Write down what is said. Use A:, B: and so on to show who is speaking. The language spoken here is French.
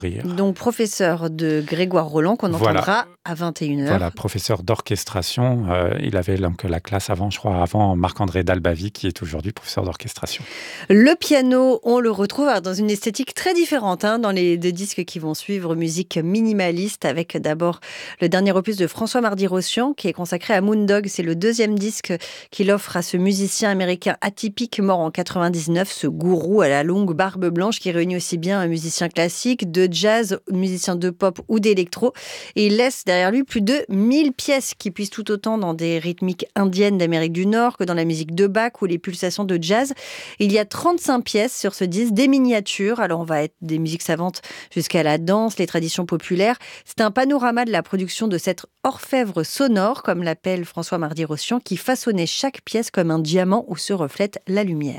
A: Donc professeur de Grégoire Roland qu'on entendra à 21h.
B: Voilà, professeur d'orchestration. Il avait donc la classe avant Marc-André Dalbavie, qui est aujourd'hui professeur d'orchestration.
A: Le piano, on le retrouve dans une esthétique très différente dans les deux disques qui vont suivre, musique minimaliste, avec d'abord le dernier opus de François Mardi-Rossian qui est consacré à Moondog. C'est le deuxième disque qu'il offre à ce musicien américain atypique mort en 99, ce gourou à la longue barbe blanche qui réunit aussi bien un musicien classique, de jazz, musicien de pop ou d'électro. Et il laisse derrière lui plus de 1000 pièces qui puissent tout autant dans des rythmiques indiennes d'Amérique du Nord que dans la musique de Bach ou les pulsations de jazz. Il y a 35 pièces sur ce disque, des miniatures. Alors on va être des musiques savantes jusqu'à la danse, les traditions populaires. C'est un panorama de la production de cet orfèvre sonore, comme l'appelle François Mardi-Rossian, qui façonnait chaque pièce comme un diamant où se reflète la lumière.